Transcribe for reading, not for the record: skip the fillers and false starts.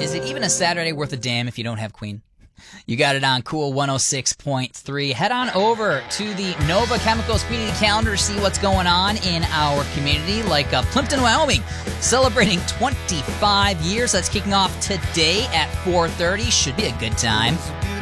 Is it even a Saturday worth a damn if you don't have Queen? You got it on Cool 106.3. Head on over to the Nova Chemicals community calendar to see what's going on in our community, like Plimpton, Wyoming, celebrating 25 years. That's kicking off today at 4:30. Should be a good time.